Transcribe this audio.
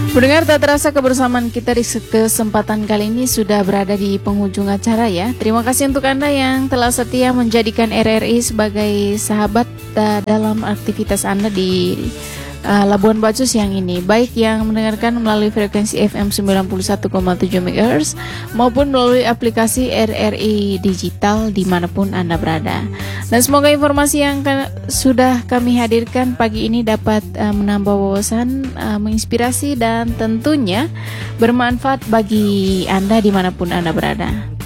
Mendengar tak terasa kebersamaan kita di kesempatan kali ini sudah berada di penghujung acara ya. Terima kasih untuk Anda yang telah setia menjadikan RRI sebagai sahabat dalam aktivitas Anda di Labuan Bajo siang ini, baik yang mendengarkan melalui frekuensi FM 91,7 MHz maupun melalui aplikasi RRI Digital dimanapun Anda berada. Dan semoga informasi yang sudah kami hadirkan pagi ini dapat menambah wawasan, menginspirasi dan tentunya bermanfaat bagi Anda dimanapun Anda berada.